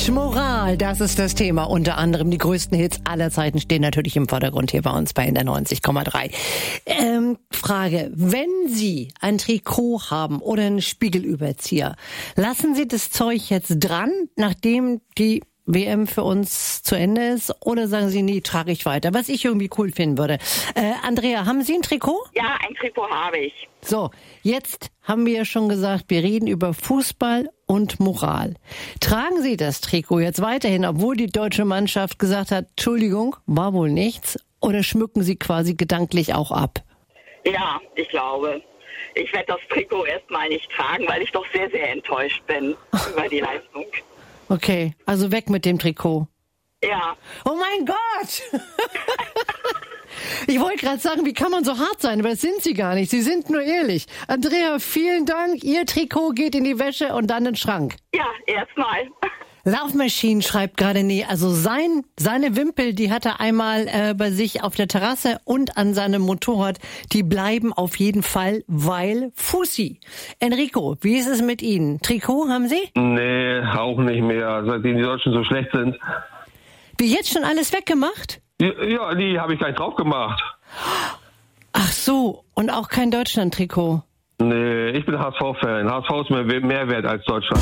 und Moral, das ist das Thema. Unter anderem die größten Hits aller Zeiten stehen natürlich im Vordergrund hier bei uns bei der 90,3. Frage, wenn Sie ein Trikot haben oder einen Spiegelüberzieher, lassen Sie das Zeug jetzt dran, nachdem die WM für uns zu Ende ist, oder sagen Sie, nee, trage ich weiter, was ich irgendwie cool finden würde. Andrea, haben Sie ein Trikot? Ja, ein Trikot habe ich. So, jetzt haben wir ja schon gesagt, wir reden über Fußball und Moral. Tragen Sie das Trikot jetzt weiterhin, obwohl die deutsche Mannschaft gesagt hat, Entschuldigung, war wohl nichts, oder schmücken Sie quasi gedanklich auch ab? Ja, ich glaube. Ich werde das Trikot erstmal nicht tragen, weil ich doch sehr, sehr enttäuscht bin über die Leistung. Okay, also weg mit dem Trikot. Ja. Oh mein Gott! Ich wollte gerade sagen, wie kann man so hart sein, aber das sind Sie gar nicht. Sie sind nur ehrlich. Andrea, vielen Dank. Ihr Trikot geht in die Wäsche und dann in den Schrank. Ja, erstmal. Laufmaschinen schreibt gerade, nee, also seine Wimpel, die hat er einmal bei sich auf der Terrasse und an seinem Motorrad, die bleiben auf jeden Fall, weil Fussi. Enrico, wie ist es mit Ihnen? Trikot haben Sie? Nee, auch nicht mehr, seitdem die Deutschen so schlecht sind. Wie, jetzt schon alles weggemacht? Ja, die habe ich gleich drauf gemacht. Ach so, und auch kein Deutschland-Trikot? Nee, ich bin HSV-Fan. HSV ist mir mehr wert als Deutschland.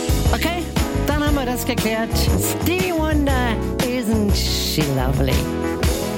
Okay, dann haben wir das geklärt. Stevie Wonder, isn't she lovely?